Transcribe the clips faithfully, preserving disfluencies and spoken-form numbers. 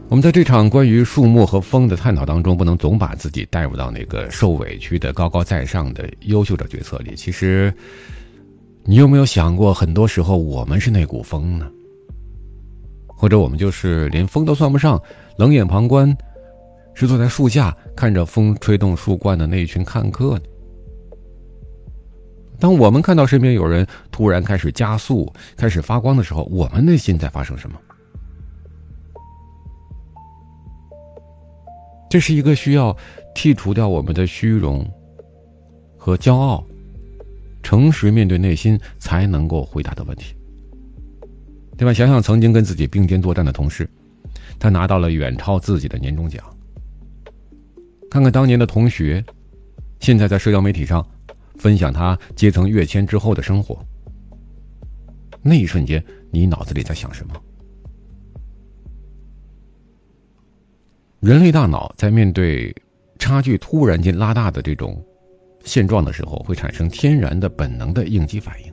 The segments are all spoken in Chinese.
我们在这场关于树木和风的探讨当中，不能总把自己带入到那个受委屈的高高在上的优秀者角色里。其实你有没有想过，很多时候我们是那股风呢？或者我们就是连风都算不上，冷眼旁观，是坐在树下看着风吹动树冠的那一群看客呢？当我们看到身边有人突然开始加速，开始发光的时候，我们内心在发生什么？这是一个需要剔除掉我们的虚荣和骄傲，诚实面对内心才能够回答的问题，对吧？想想曾经跟自己并肩作战的同事，他拿到了远超自己的年终奖。看看当年的同学，现在在社交媒体上分享他阶层跃迁之后的生活，那一瞬间你脑子里在想什么？人类大脑在面对差距突然间拉大的这种现状的时候，会产生天然的本能的应激反应。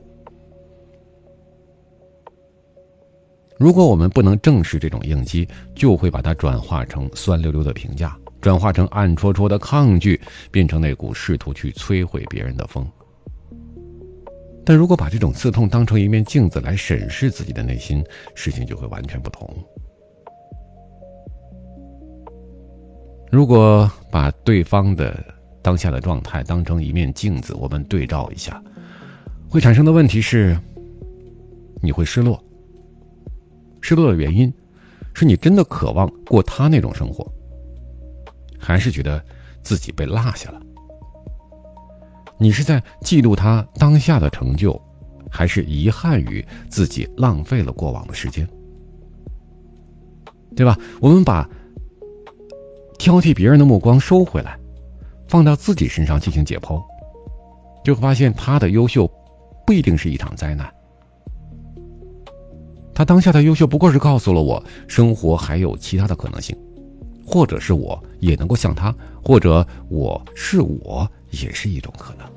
如果我们不能正视这种应激，就会把它转化成酸溜溜的评价，转化成暗戳戳的抗拒，变成那股试图去摧毁别人的风。但如果把这种刺痛当成一面镜子来审视自己的内心，事情就会完全不同。如果把对方的当下的状态当成一面镜子，我们对照一下，会产生的问题是，你会失落。失落的原因是你真的渴望过他那种生活，还是觉得自己被落下了？你是在嫉妒他当下的成就，还是遗憾于自己浪费了过往的时间？对吧？我们把挑剔别人的目光收回来，放到自己身上进行解剖，就会发现他的优秀不一定是一场灾难。他当下的优秀不过是告诉了我，生活还有其他的可能性，或者是我也能够像他，或者我是我也是一种可能。